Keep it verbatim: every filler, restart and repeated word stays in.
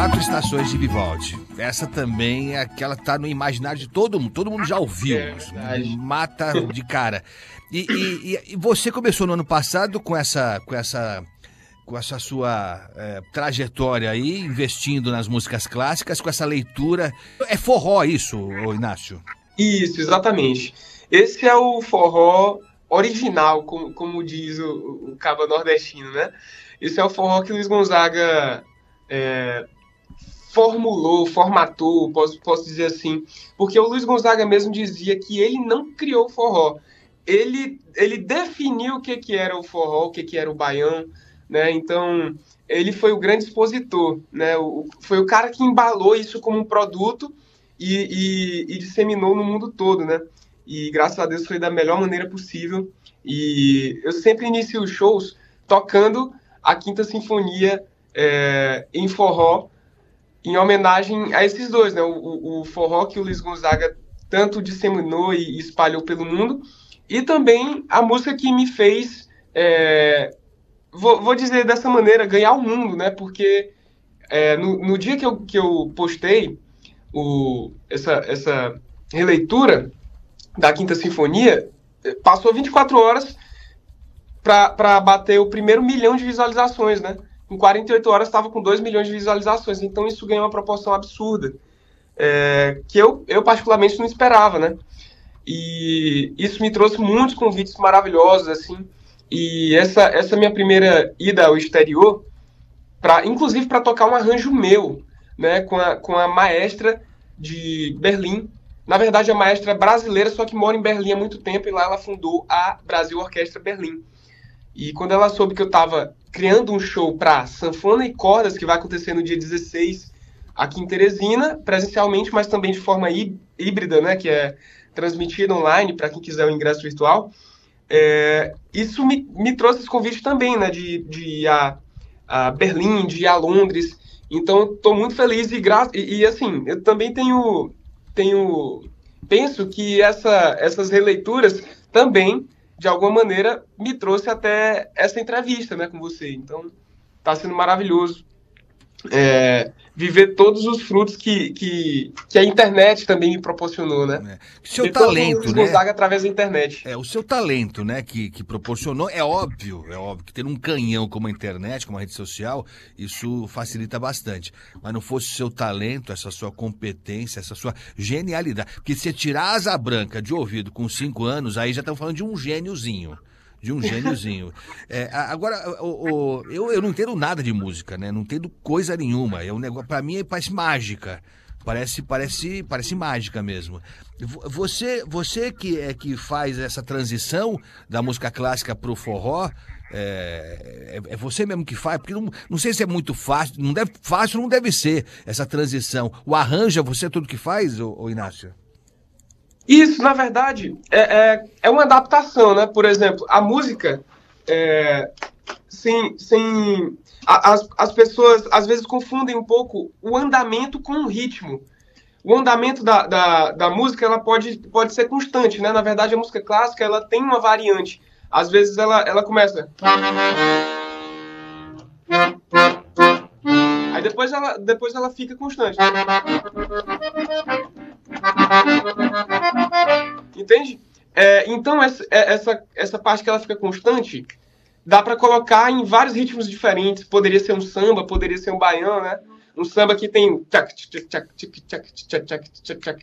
Quatro Estações de Vivaldi. Essa também é aquela que tá no imaginário de todo mundo. Todo mundo já ouviu. É verdade. Mata de cara. E, e, e você começou no ano passado com essa, com essa, com essa sua é, trajetória aí, investindo nas músicas clássicas, com essa leitura. É forró isso, ô Inácio? Isso, exatamente. Esse é o forró original, como, como diz o, o cabo nordestino, né? Esse é o forró que Luiz Gonzaga é, formulou, formatou, posso, posso dizer assim, porque o Luiz Gonzaga mesmo dizia que ele não criou o forró, ele, ele definiu o que, que era o forró, o que, que era o baião, né? Então, ele foi o grande expositor, né? O, foi o cara que embalou isso como um produto e, e, e disseminou no mundo todo, né? E graças a Deus foi da melhor maneira possível. E eu sempre inicio os shows tocando a Quinta Sinfonia é, em forró, em homenagem a esses dois, né? O, o forró que o Luiz Gonzaga tanto disseminou e espalhou pelo mundo, e também a música que me fez, é, vou, vou dizer dessa maneira, ganhar o mundo, né? Porque é, no, no dia que eu, que eu postei o, essa, essa releitura da Quinta Sinfonia, passou vinte e quatro horas para bater o primeiro milhão de visualizações, né? Em quarenta e oito horas estava com dois milhões de visualizações, então isso ganhou uma proporção absurda, é, que eu, eu particularmente não esperava, né? E isso me trouxe muitos convites maravilhosos, assim, e essa, essa minha primeira ida ao exterior, pra, inclusive para tocar um arranjo meu, né, com a, com a maestra de Berlim. Na verdade, a maestra é brasileira, só que mora em Berlim há muito tempo, e lá ela fundou a Brasil Orquestra Berlim. E quando ela soube que eu estava criando um show para sanfona e cordas, que vai acontecer no dia dezesseis, aqui em Teresina, presencialmente, mas também de forma híbrida, né, que é transmitida online, para quem quiser o ingresso virtual, é, isso me, me trouxe esse convite também, né, de, de ir a, a Berlim, de ir a Londres. Então, estou muito feliz e, gra... e, e, assim, eu também tenho, tenho penso que essa, essas releituras também, de alguma maneira, me trouxe até essa entrevista, né, com você. Então, está sendo maravilhoso é, viver todos os frutos que, que, que a internet também me proporcionou, né? É. Seu Ver talento, Luiz né? Gonzaga através da internet. É, o seu talento, né, que, que proporcionou, é óbvio, é óbvio que ter um canhão como a internet, como a rede social, isso facilita bastante. Mas não fosse o seu talento, essa sua competência, essa sua genialidade. Porque se tirar a asa branca de ouvido com cinco anos, aí já estamos falando de um gêniozinho. De um gêniozinho. É, agora, o, o, eu, eu não entendo nada de música, né? Não entendo coisa nenhuma. É um negócio, pra mim, parece mágica. Parece, parece, parece mágica mesmo. Você, você que é que faz essa transição da música clássica pro forró, é, é, é você mesmo que faz? Porque não, não sei se é muito fácil, não deve, fácil não deve ser essa transição. O arranjo é você tudo que faz, ô, ô Inácio? Isso, na verdade, é, é, é uma adaptação, né? Por exemplo, a música, é, sem, sem, as, as pessoas às vezes confundem um pouco o andamento com o ritmo. O andamento da, da, da música ela pode, pode ser constante, né? Na verdade, a música clássica ela tem uma variante. Às vezes ela, ela começa... Aí depois ela, depois ela fica constante. Entende? É, então, essa, essa, essa parte que ela fica constante, dá para colocar em vários ritmos diferentes. Poderia ser um samba, poderia ser um baião, né? Um samba que tem...